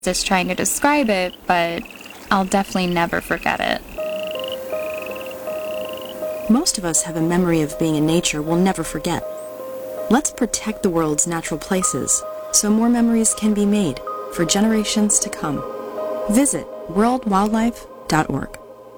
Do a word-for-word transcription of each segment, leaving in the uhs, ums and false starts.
Just trying to describe it, but I'll definitely never forget it. Most of us have a memory of being in nature we'll never forget. Let's protect the world's natural places so more memories can be made for generations to come. Visit world wildlife dot org.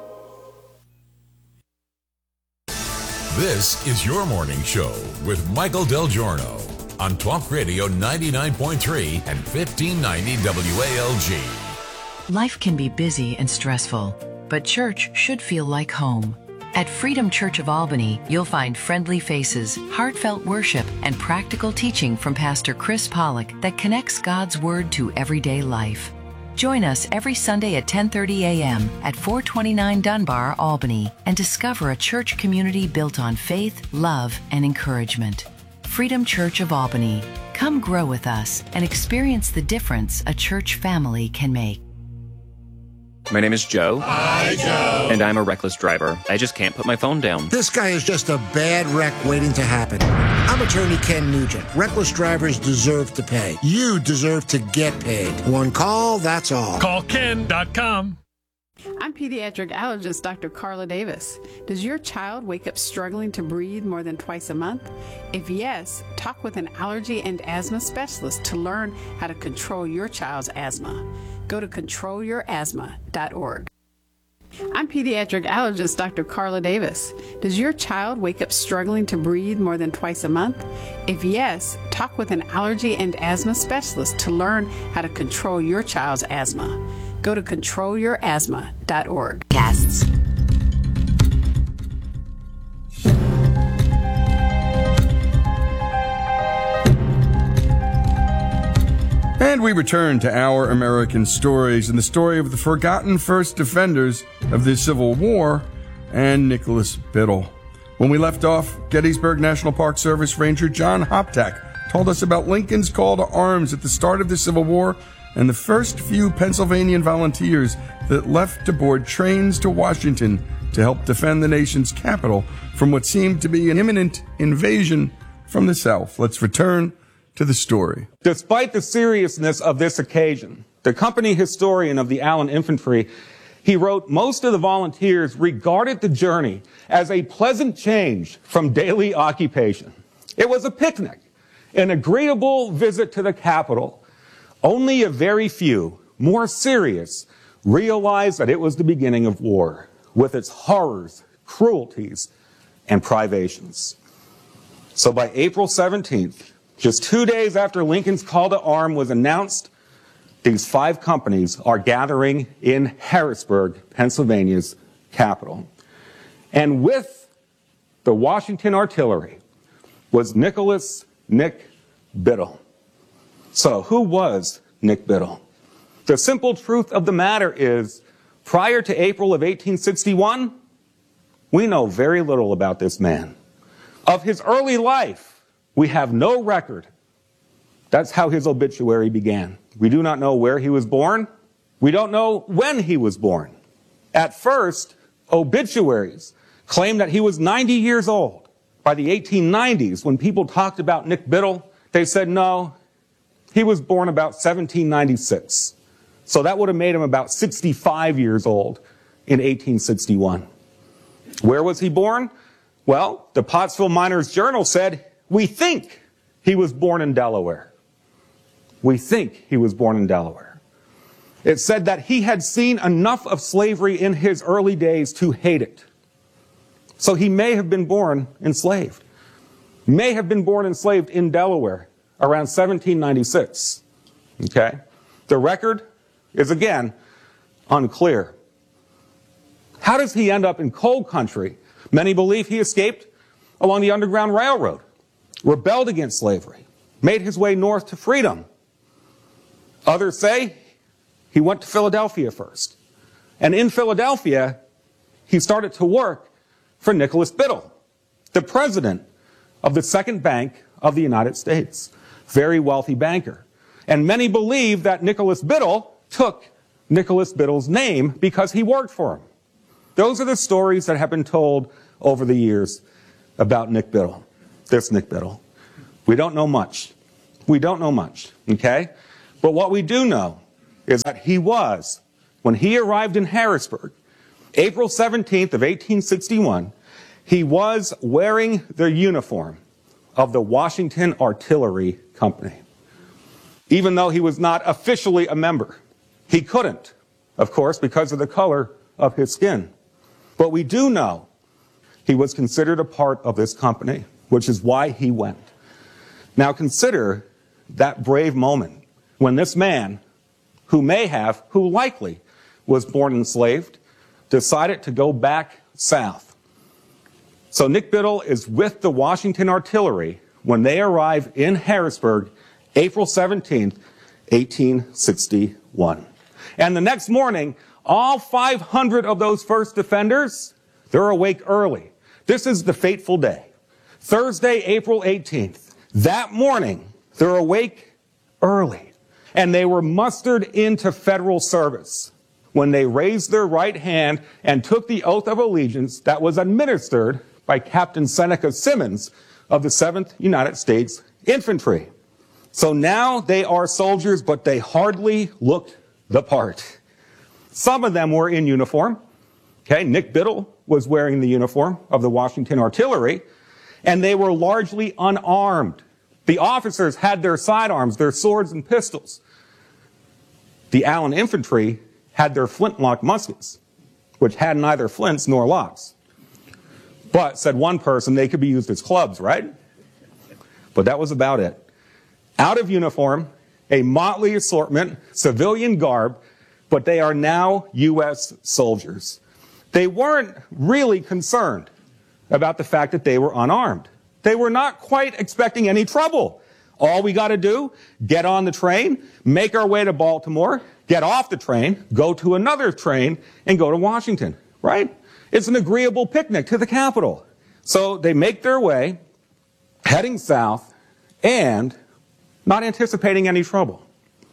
This is Your Morning Show with Michael Del Giorno on Talk Radio ninety-nine point three and fifteen ninety W A L G. Life can be busy and stressful, but church should feel like home. At Freedom Church of Albany, you'll find friendly faces, heartfelt worship, and practical teaching from Pastor Chris Pollock that connects God's Word to everyday life. Join us every Sunday at ten thirty a.m. at four twenty-nine Dunbar, Albany, and discover a church community built on faith, love, and encouragement. Freedom Church of Albany. Come grow with us and experience the difference a church family can make. My name is Joe. Hi, Joe. And I'm a reckless driver. I just can't put my phone down. This guy is just a bad wreck waiting to happen. I'm attorney Ken Nugent. Reckless drivers deserve to pay. You deserve to get paid. One call, that's all. Call Ken dot com. I'm pediatric allergist Doctor Carla Davis. Does your child wake up struggling to breathe more than twice a month? If yes, talk with an allergy and asthma specialist to learn how to control your child's asthma. Go to control your asthma dot org. I'm pediatric allergist Doctor Carla Davis. Does your child wake up struggling to breathe more than twice a month? If yes, talk with an allergy and asthma specialist to learn how to control your child's asthma. Go to control your asthma dot org. Casts. And we return to Our American Stories and the story of the forgotten first defenders of the Civil War and Nicholas Biddle. When we left off, Gettysburg National Park Service Ranger John Hoptack told us about Lincoln's call to arms at the start of the Civil War and the first few Pennsylvanian volunteers that left to board trains to Washington to help defend the nation's capital from what seemed to be an imminent invasion from the South. Let's return to the story. Despite the seriousness of this occasion, the company historian of the Allen Infantry, he wrote, most of the volunteers regarded the journey as a pleasant change from daily occupation. It was a picnic, an agreeable visit to the capital. Only a very few, more serious, realized that it was the beginning of war, with its horrors, cruelties, and privations. So by April seventeenth, just two days after Lincoln's call to arms was announced, these five companies are gathering in Harrisburg, Pennsylvania's capital. And with the Washington artillery was Nicholas Nick Biddle. So who was Nick Biddle? The simple truth of the matter is, prior to April of eighteen sixty-one, we know very little about this man. Of his early life, we have no record. That's how his obituary began. We do not know where he was born. We don't know when he was born. At first, obituaries claimed that he was ninety years old. By the eighteen nineties, when people talked about Nick Biddle, they said, no, he was born about seventeen ninety-six. So that would have made him about sixty-five years old in eighteen sixty-one. Where was he born? Well, the Pottsville Miners Journal said, we think he was born in Delaware. We think he was born in Delaware. It said that he had seen enough of slavery in his early days to hate it. So he may have been born enslaved. May have been born enslaved in Delaware around seventeen ninety-six. Okay? The record is, again, unclear. How does he end up in coal country? Many believe he escaped along the Underground Railroad, rebelled against slavery, made his way north to freedom. Others say he went to Philadelphia first. And in Philadelphia, he started to work for Nicholas Biddle, the president of the Second Bank of the United States. Very wealthy banker. And many believe that Nicholas Biddle took Nicholas Biddle's name because he worked for him. Those are the stories that have been told over the years about Nick Biddle, this Nick Biddle. We don't know much. We don't know much, okay? But what we do know is that he was, when he arrived in Harrisburg, April seventeenth of eighteen sixty-one, he was wearing the uniform of the Washington Artillery Company. Even though he was not officially a member, he couldn't, of course, because of the color of his skin. But we do know he was considered a part of this company, which is why he went. Now consider that brave moment when this man, who may have, who likely was born enslaved, decided to go back south. So Nick Biddle is with the Washington Artillery when they arrive in Harrisburg, April seventeenth, eighteen sixty-one. And the next morning, all five hundred of those first defenders, they're awake early. This is the fateful day. Thursday, April eighteenth. That morning, they're awake early. And they were mustered into federal service when they raised their right hand and took the oath of allegiance that was administered by Captain Seneca Simmons of the seventh United States Infantry. So now they are soldiers, but they hardly looked the part. Some of them were in uniform. Okay, Nick Biddle was wearing the uniform of the Washington Artillery, and they were largely unarmed. The officers had their sidearms, their swords and pistols. The Allen Infantry had their flintlock muskets, which had neither flints nor locks. But, said one person, they could be used as clubs, right? But that was about it. Out of uniform, a motley assortment, civilian garb, but they are now U S soldiers. They weren't really concerned about the fact that they were unarmed. They were not quite expecting any trouble. All we got to do, get on the train, make our way to Baltimore, get off the train, go to another train, and go to Washington, right? It's an agreeable picnic to the capital. So they make their way, heading south, and not anticipating any trouble.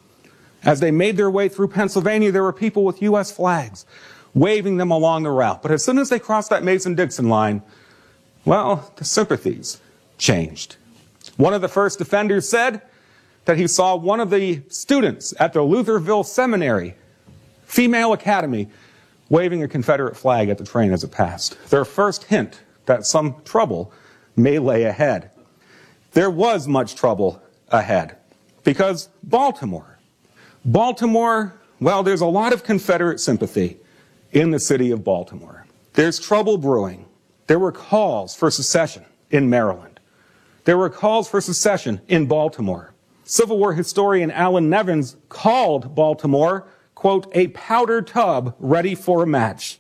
As they made their way through Pennsylvania, there were people with U S flags waving them along the route. But as soon as they crossed that Mason-Dixon line, well, the sympathies changed. One of the first defenders said that he saw one of the students at the Lutherville Seminary, female academy, waving a Confederate flag at the train as it passed. Their first hint that some trouble may lay ahead. There was much trouble ahead because Baltimore, Baltimore, well, there's a lot of Confederate sympathy in the city of Baltimore. There's trouble brewing. There were calls for secession in Maryland. There were calls for secession in Baltimore. Civil War historian Alan Nevins called Baltimore, quote, a powder tub ready for a match.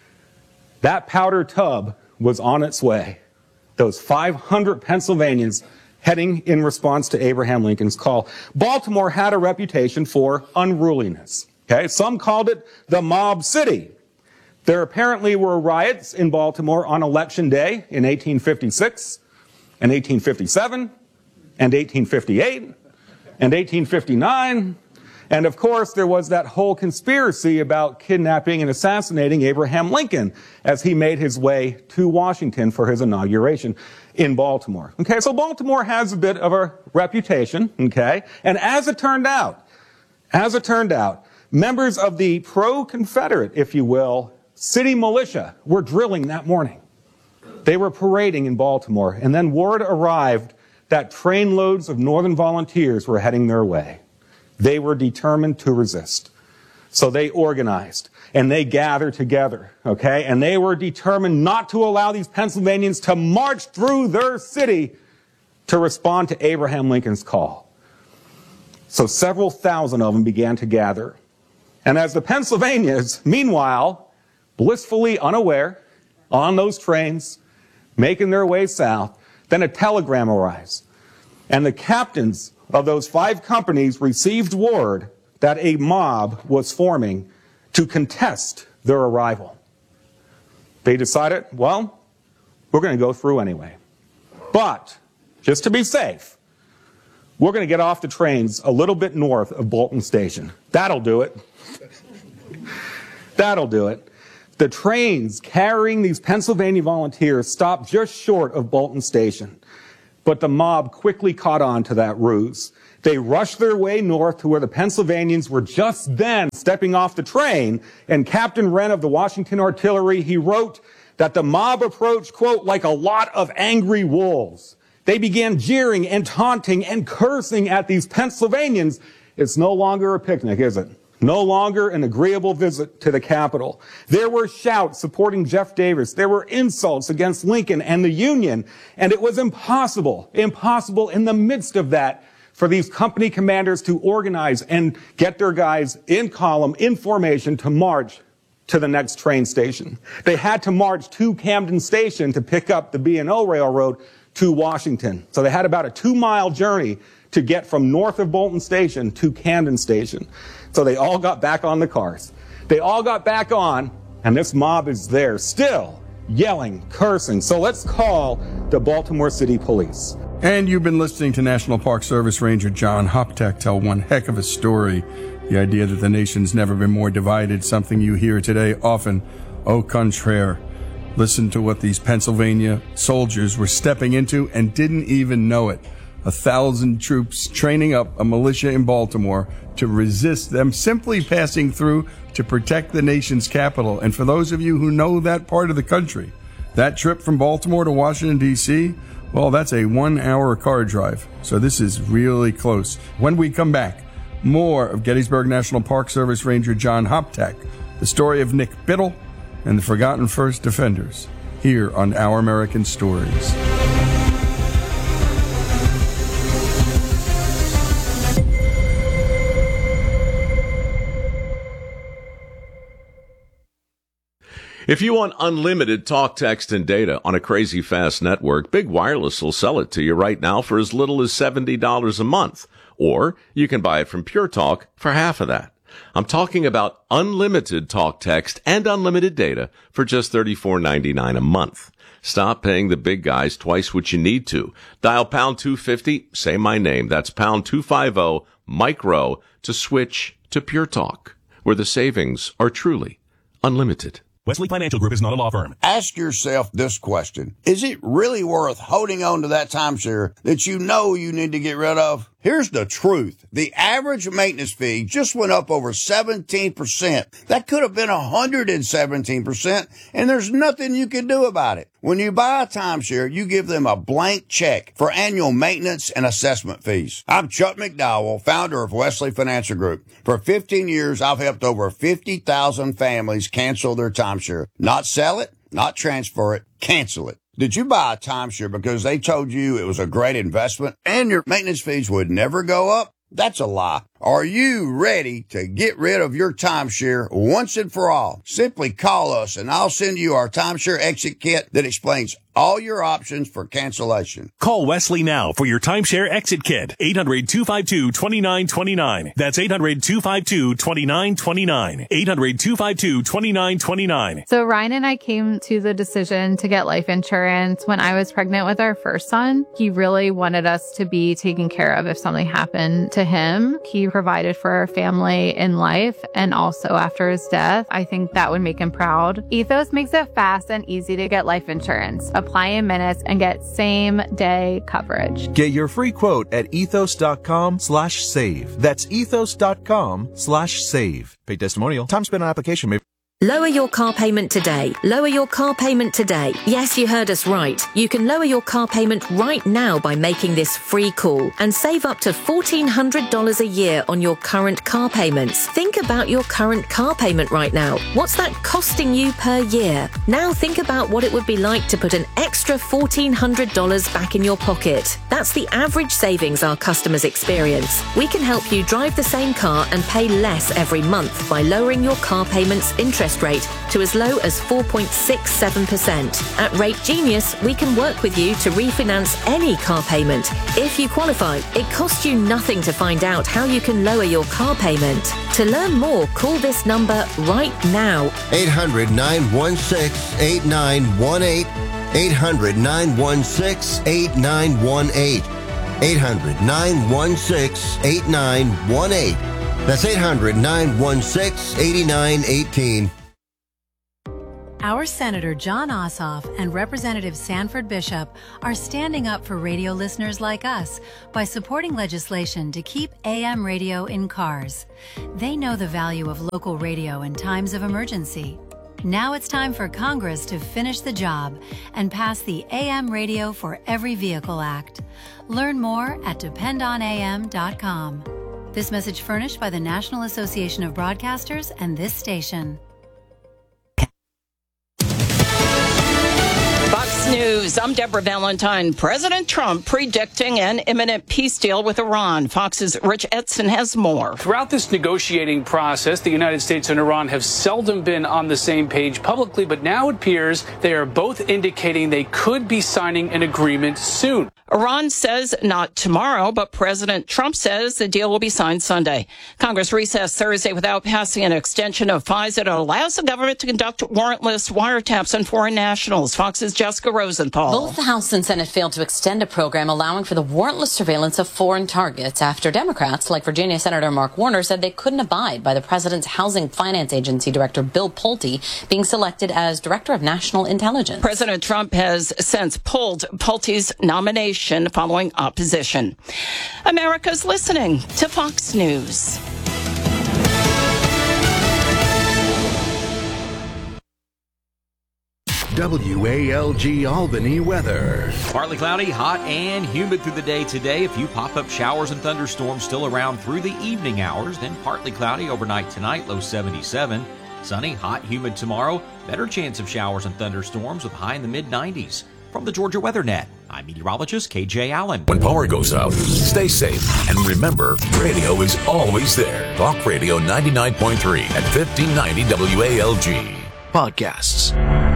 That powder tub was on its way. Those five hundred Pennsylvanians heading in response to Abraham Lincoln's call. Baltimore had a reputation for unruliness. Okay, some called it the mob city. There apparently were riots in Baltimore on Election Day in eighteen fifty-six, and eighteen fifty-seven, and eighteen fifty-eight, and eighteen fifty-nine, and of course there was that whole conspiracy about kidnapping and assassinating Abraham Lincoln as he made his way to Washington for his inauguration in Baltimore. Okay, so Baltimore has a bit of a reputation, okay, and as it turned out, as it turned out, members of the pro-Confederate, if you will, city militia were drilling that morning. They were parading in Baltimore, and then word arrived that trainloads of Northern volunteers were heading their way. They were determined to resist. So they organized, and they gathered together, okay? And they were determined not to allow these Pennsylvanians to march through their city to respond to Abraham Lincoln's call. So several thousand of them began to gather. And as the Pennsylvanians, meanwhile, blissfully unaware, on those trains, making their way south, then a telegram arrives. And the captains of those five companies received word that a mob was forming to contest their arrival. They decided, well, we're going to go through anyway. But, just to be safe, we're going to get off the trains a little bit north of Bolton Station. That'll do it. That'll do it. The trains carrying these Pennsylvania volunteers stopped just short of Bolton Station. But the mob quickly caught on to that ruse. They rushed their way north to where the Pennsylvanians were just then stepping off the train, and Captain Wren of the Washington Artillery, he wrote that the mob approached, quote, like a lot of angry wolves. They began jeering and taunting and cursing at these Pennsylvanians. It's no longer a picnic, is it? No longer an agreeable visit to the Capitol. There were shouts supporting Jeff Davis. There were insults against Lincoln and the Union, and it was impossible, impossible in the midst of that for these company commanders to organize and get their guys in column, in formation, to march to the next train station. They had to march to Camden Station to pick up the B and O Railroad to Washington. So they had about a two-mile journey to get from north of Bolton Station to Camden Station. So they all got back on the cars. They all got back on, and this mob is there, still yelling, cursing. So let's call the Baltimore City Police. And you've been listening to National Park Service Ranger John Hoptak tell one heck of a story. The idea that the nation's never been more divided, something you hear today often. Au contraire. Listen to what these Pennsylvania soldiers were stepping into and didn't even know it. A thousand troops training up a militia in Baltimore to resist them simply passing through to protect the nation's capital. And for those of you who know that part of the country, that trip from Baltimore to Washington, D C, well, that's a one-hour car drive. So this is really close. When we come back, more of Gettysburg National Park Service Ranger John Hoptak, the story of Nick Biddle and the Forgotten First Defenders, here on Our American Stories. If you want unlimited talk, text, and data on a crazy fast network, Big Wireless will sell it to you right now for as little as seventy dollars a month. Or you can buy it from Pure Talk for half of that. I'm talking about unlimited talk, text, and unlimited data for just thirty-four ninety-nine a month. Stop paying the big guys twice what you need to. Dial pound two fifty, say my name. That's pound two fifty, micro, to switch to Pure Talk, where the savings are truly unlimited. Wesley Financial Group is not a law firm. Ask yourself this question. Is it really worth holding on to that timeshare that you know you need to get rid of? Here's the truth. The average maintenance fee just went up over seventeen percent. That could have been one hundred seventeen percent, and there's nothing you can do about it. When you buy a timeshare, you give them a blank check for annual maintenance and assessment fees. I'm Chuck McDowell, founder of Wesley Financial Group. For fifteen years, I've helped over fifty thousand families cancel their timeshare. Not sell it, not transfer it, cancel it. Did you buy a timeshare because they told you it was a great investment and your maintenance fees would never go up? That's a lie. Are you ready to get rid of your timeshare once and for all? Simply call us and I'll send you our timeshare exit kit that explains all your options for cancellation. Call Wesley now for your timeshare exit kit. eight hundred, two five two, two nine two nine. That's eight hundred, two five two, two nine two nine. eight hundred, two five two, two nine two nine. So Ryan and I came to the decision to get life insurance when I was pregnant with our first son. He really wanted us to be taken care of if something happened to him. He provided for our family in life and also after his death. I think that would make him proud. Ethos makes it fast and easy to get life insurance. Apply in minutes and get same day coverage. Get your free quote at ethos.com slash save. That's ethos.com slash save. Paid testimonial. Time spent on application may... Lower your car payment today. Lower your car payment today. Yes, you heard us right. You can lower your car payment right now by making this free call and save up to fourteen hundred dollars a year on your current car payments. Think about your current car payment right now. What's that costing you per year? Now think about what it would be like to put an extra fourteen hundred dollars back in your pocket. That's the average savings our customers experience. We can help you drive the same car and pay less every month by lowering your car payment's interest rate to as low as four point six seven percent. At Rate Genius, we can work with you to refinance any car payment. If you qualify, it costs you nothing to find out how you can lower your car payment. To learn more, call this number right now. eight hundred, nine one six, eight nine one eight. eight hundred, nine one six, eight nine one eight. eight hundred, nine one six, eight nine one eight. That's eight hundred, nine one six, eight nine one eight. Our Senator John Ossoff and Representative Sanford Bishop are standing up for radio listeners like us by supporting legislation to keep A M radio in cars. They know the value of local radio in times of emergency. Now it's time for Congress to finish the job and pass the A M Radio for Every Vehicle Act. Learn more at depend on A M dot com. This message furnished by the National Association of Broadcasters and this station. Fox News, I'm Deborah Valentine. President Trump predicting an imminent peace deal with Iran. Fox's Rich Edson has more. Throughout this negotiating process, the United States and Iran have seldom been on the same page publicly, but now it appears they are both indicating they could be signing an agreement soon. Iran says not tomorrow, but President Trump says the deal will be signed Sunday. Congress recessed Thursday without passing an extension of FISA that allows the government to conduct warrantless wiretaps on foreign nationals. Fox's Jessica Rosenthal. Both the House and Senate failed to extend a program allowing for the warrantless surveillance of foreign targets after Democrats, like Virginia Senator Mark Warner, said they couldn't abide by the president's Housing Finance Agency Director Bill Pulte being selected as Director of National Intelligence. President Trump has since pulled Pulte's nomination following opposition. America's listening to Fox News. W A L G Albany weather. Partly cloudy, hot and humid through the day today. A few pop-up showers and thunderstorms still around through the evening hours. Then partly cloudy overnight tonight, low seventy-seven. Sunny, hot, humid tomorrow. Better chance of showers and thunderstorms with high in the mid nineties. From the Georgia Weather Net, I'm meteorologist K J Allen. When power goes out, stay safe. And remember, radio is always there. Talk Radio ninety-nine point three and fifteen ninety W A L G. Podcasts.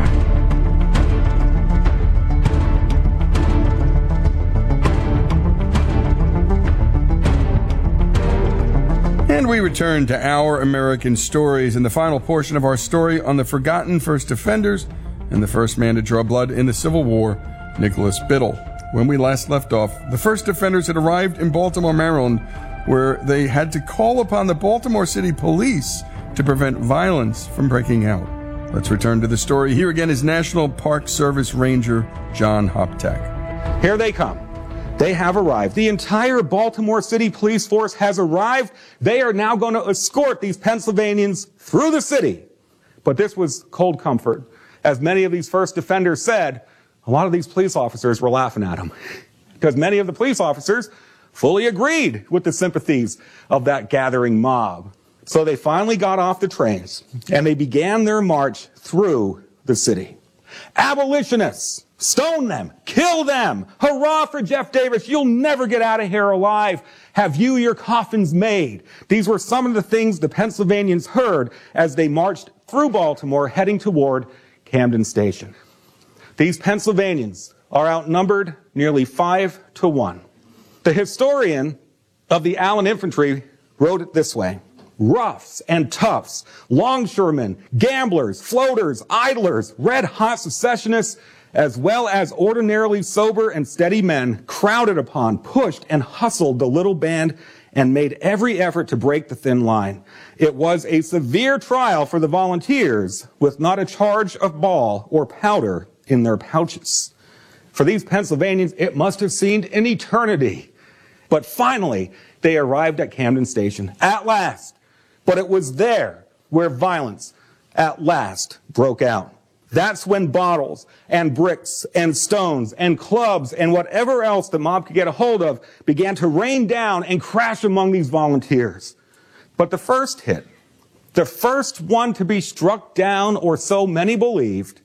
And we return to Our American Stories in the final portion of our story on the forgotten first defenders and the first man to draw blood in the Civil War, Nicholas Biddle. When we last left off, the first defenders had arrived in Baltimore, Maryland, where they had to call upon the Baltimore City Police to prevent violence from breaking out. Let's return to the story. Here again is National Park Service Ranger John Hoptek. Here they come. They have arrived. The entire Baltimore City Police Force has arrived. They are now going to escort these Pennsylvanians through the city. But this was cold comfort. As many of these first defenders said, a lot of these police officers were laughing at them because many of the police officers fully agreed with the sympathies of that gathering mob. So they finally got off the trains and they began their march through the city. Abolitionists, stone them, kill them. Hurrah for Jeff Davis. You'll never get out of here alive. Have you your coffins made? These were some of the things the Pennsylvanians heard as they marched through Baltimore heading toward Camden Station. These Pennsylvanians are outnumbered nearly five to one. The historian of the Allen Infantry wrote it this way: roughs and toughs, longshoremen, gamblers, floaters, idlers, red-hot secessionists, as well as ordinarily sober and steady men, crowded upon, pushed, and hustled the little band and made every effort to break the thin line. It was a severe trial for the volunteers, with not a charge of ball or powder in their pouches. For these Pennsylvanians, it must have seemed an eternity. But finally, they arrived at Camden Station, at last. But it was there where violence, at last, broke out. That's when bottles and bricks and stones and clubs and whatever else the mob could get a hold of began to rain down and crash among these volunteers. But the first hit, the first one to be struck down, or so many believed,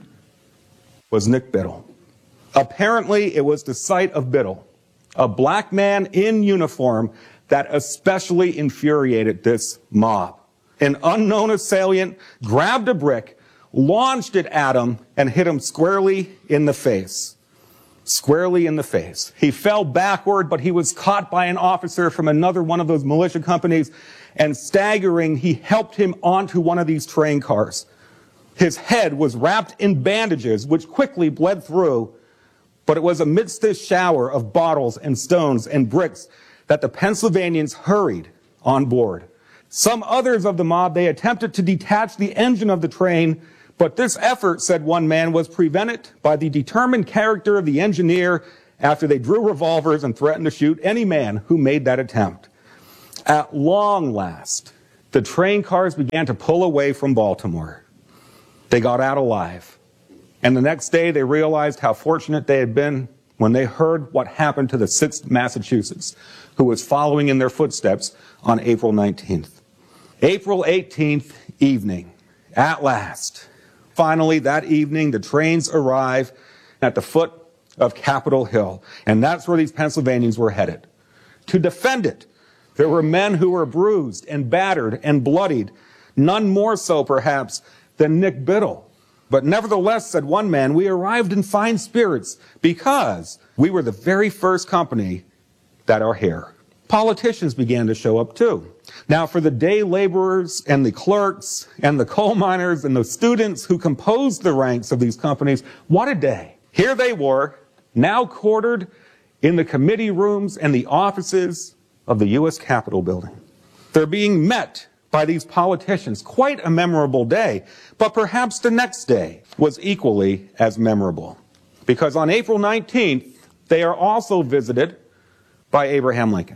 was Nick Biddle. Apparently, it was the sight of Biddle, a black man in uniform, that especially infuriated this mob. An unknown assailant grabbed a brick, launched it at him, and hit him squarely in the face. Squarely in the face. He fell backward, but he was caught by an officer from another one of those militia companies, and staggering, he helped him onto one of these train cars. His head was wrapped in bandages, which quickly bled through, but it was amidst this shower of bottles and stones and bricks that the Pennsylvanians hurried on board. Some others of the mob, they attempted to detach the engine of the train, But this effort, said one man, was prevented by the determined character of the engineer after they drew revolvers and threatened to shoot any man who made that attempt. At long last, the train cars began to pull away from Baltimore. They got out alive. And the next day, they realized how fortunate they had been when they heard what happened to the sixth Massachusetts, who was following in their footsteps on April nineteenth. April eighteenth evening, at last. Finally, that evening, the trains arrive at the foot of Capitol Hill, and that's where these Pennsylvanians were headed. To defend it, there were men who were bruised and battered and bloodied, none more so, perhaps, than Nick Biddle. But nevertheless, said one man, we arrived in fine spirits because we were the very first company that are here. Politicians began to show up too. Now, for the day laborers and the clerks and the coal miners and the students who composed the ranks of these companies, what a day. Here they were, now quartered in the committee rooms and the offices of the U S Capitol building. They're being met by these politicians. Quite a memorable day, but perhaps the next day was equally as memorable. Because on April nineteenth, they are also visited by Abraham Lincoln.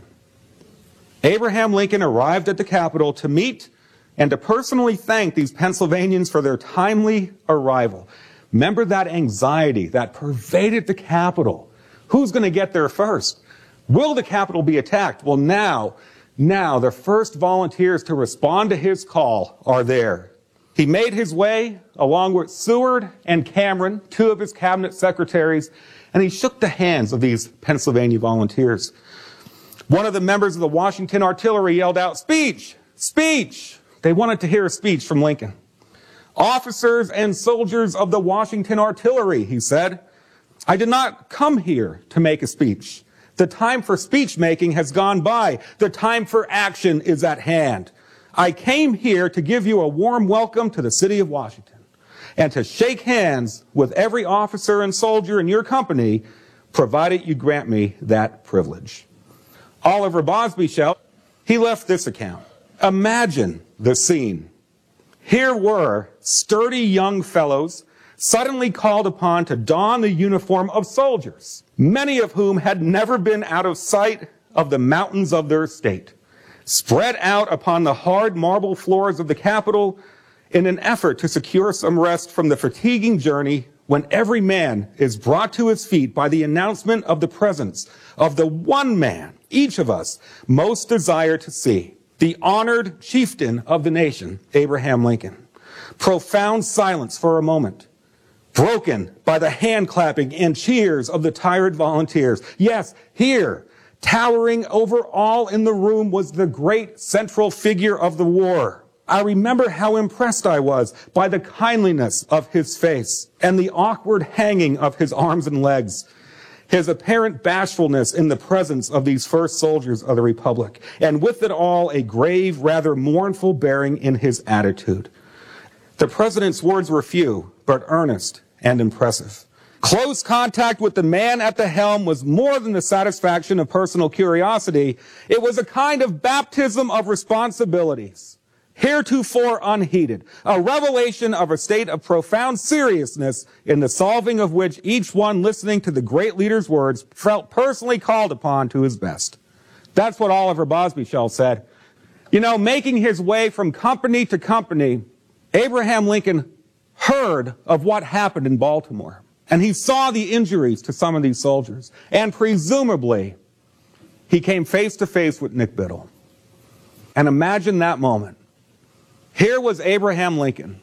Abraham Lincoln arrived at the Capitol to meet and to personally thank these Pennsylvanians for their timely arrival. Remember that anxiety that pervaded the Capitol. Who's going to get there first? Will the Capitol be attacked? Well, now, now the first volunteers to respond to his call are there. He made his way along with Seward and Cameron, two of his cabinet secretaries, and he shook the hands of these Pennsylvania volunteers. One of the members of the Washington Artillery yelled out, "Speech! Speech!" They wanted to hear a speech from Lincoln. "Officers and soldiers of the Washington Artillery," he said, "I did not come here to make a speech. The time for speech making has gone by. The time for action is at hand. I came here to give you a warm welcome to the city of Washington and to shake hands with every officer and soldier in your company, provided you grant me that privilege." Oliver Bosbyshell, he left this account. Imagine the scene. Here were sturdy young fellows suddenly called upon to don the uniform of soldiers, many of whom had never been out of sight of the mountains of their state, spread out upon the hard marble floors of the Capitol in an effort to secure some rest from the fatiguing journey when every man is brought to his feet by the announcement of the presence of the one man each of us most desire to see, the honored chieftain of the nation, Abraham Lincoln. Profound silence for a moment, broken by the hand clapping and cheers of the tired volunteers. Yes, here, towering over all in the room, was the great central figure of the war. I remember how impressed I was by the kindliness of his face and the awkward hanging of his arms and legs, his apparent bashfulness in the presence of these first soldiers of the Republic, and with it all a grave, rather mournful bearing in his attitude. The president's words were few, but earnest and impressive. Close contact with the man at the helm was more than the satisfaction of personal curiosity. It was a kind of baptism of responsibilities, heretofore unheeded, a revelation of a state of profound seriousness in the solving of which each one listening to the great leader's words felt personally called upon to his best. That's what Oliver Bosbyshell said. You know, making his way from company to company, Abraham Lincoln heard of what happened in Baltimore, and he saw the injuries to some of these soldiers, and presumably he came face to face with Nick Biddle. And imagine that moment. Here was Abraham Lincoln,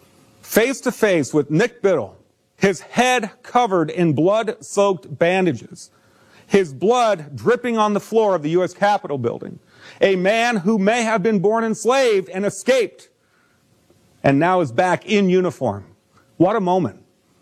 face to face with Nick Biddle, his head covered in blood-soaked bandages, his blood dripping on the floor of the U S Capitol building, a man who may have been born enslaved and escaped, and now is back in uniform. What a moment.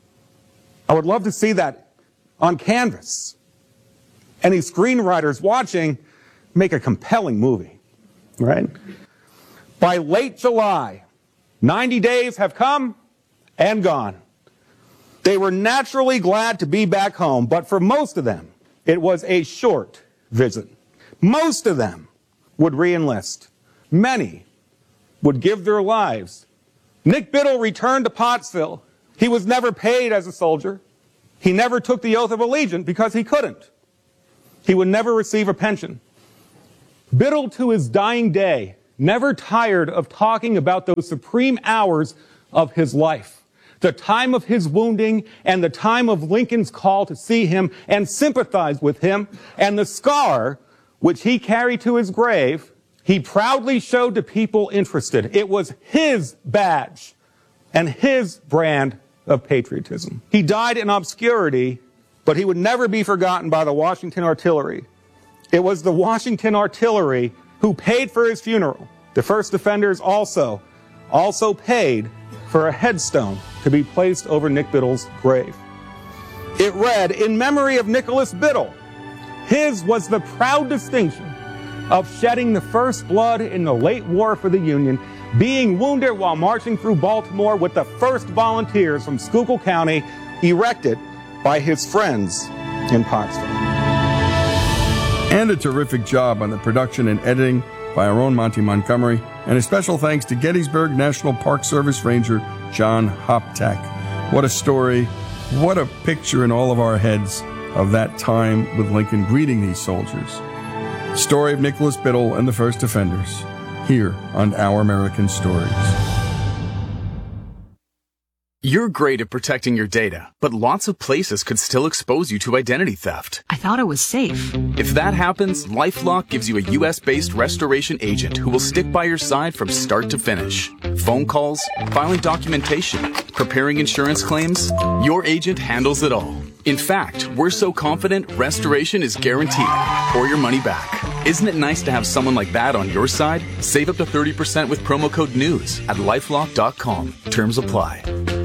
I would love to see that on canvas. Any screenwriters watching, make a compelling movie, right? By late July, ninety days have come and gone. They were naturally glad to be back home, but for most of them, it was a short visit. Most of them would re-enlist. Many would give their lives Nick Biddle returned to Pottsville. He was never paid as a soldier. He never took the oath of allegiance because he couldn't. He would never receive a pension. Biddle, to his dying day, never tired of talking about those supreme hours of his life, the time of his wounding and the time of Lincoln's call to see him and sympathize with him, and the scar which he carried to his grave, he proudly showed to people interested. It was his badge and his brand of patriotism. He died in obscurity, but he would never be forgotten by the Washington Artillery. It was the Washington Artillery who paid for his funeral. The First Defenders also, also paid for a headstone to be placed over Nick Biddle's grave. It read, "In memory of Nicholas Biddle, his was the proud distinction of shedding the first blood in the late war for the Union, being wounded while marching through Baltimore with the first volunteers from Schuylkill County, erected by his friends in Pottsville." And a terrific job on the production and editing by our own Monty Montgomery, and a special thanks to Gettysburg National Park Service Ranger John Hoptak. What a story, what a picture in all of our heads of that time with Lincoln greeting these soldiers. The story of Nicholas Biddle and the First Defenders, here on Our American Stories. You're great at protecting your data, but lots of places could still expose you to identity theft. I thought it was safe. If that happens, LifeLock gives you a U S-based restoration agent who will stick by your side from start to finish. Phone calls, filing documentation, preparing insurance claims, your agent handles it all. In fact, we're so confident restoration is guaranteed or your money back. Isn't it nice to have someone like that on your side? Save up to thirty percent with promo code NEWS at lifelock dot com. Terms apply.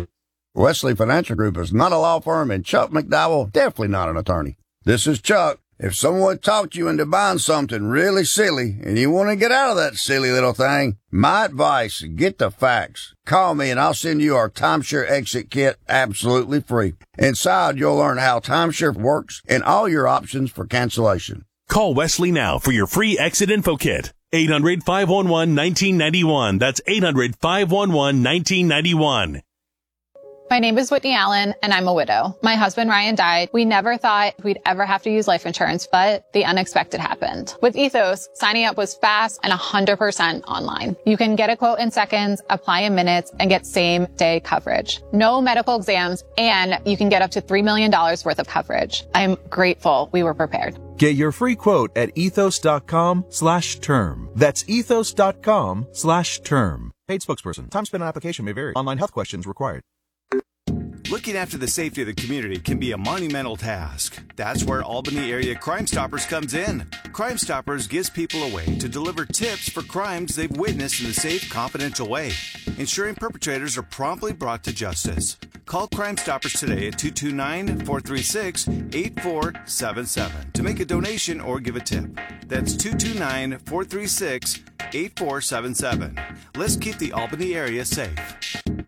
Wesley Financial Group is not a law firm, and Chuck McDowell definitely not an attorney. This is Chuck. If someone talked you into buying something really silly and you want to get out of that silly little thing, my advice, get the facts. Call me and I'll send you our Timeshare Exit Kit absolutely free. Inside, you'll learn how timeshare works and all your options for cancellation. Call Wesley now for your free exit info kit. eight hundred, five one one, one nine nine one. That's eight hundred, five one one, one nine nine one. My name is Whitney Allen, and I'm a widow. My husband, Ryan, died. We never thought we'd ever have to use life insurance, but the unexpected happened. With Ethos, signing up was fast and one hundred percent online. You can get a quote in seconds, apply in minutes, and get same-day coverage. No medical exams, and you can get up to three million dollars worth of coverage. I'm grateful we were prepared. Get your free quote at ethos.com slash term. That's ethos.com slash term. Paid spokesperson. Time spent on application may vary. Online health questions required. Looking after the safety of the community can be a monumental task. That's where Albany Area Crime Stoppers comes in. Crime Stoppers gives people a way to deliver tips for crimes they've witnessed in a safe, confidential way, ensuring perpetrators are promptly brought to justice. Call Crime Stoppers today at two two nine, four three six, eight four seven seven to make a donation or give a tip. That's two two nine, four three six, eight four seven seven. Let's keep the Albany area safe.